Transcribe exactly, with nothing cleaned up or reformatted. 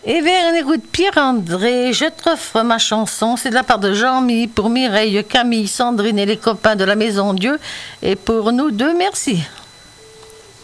Et bien, on écoute Pierre-André, je t'offre ma chanson. C'est de la part de Jean-Mi pour Mireille, Camille, Sandrine et les copains de la Maison Dieu. Et pour nous deux, merci.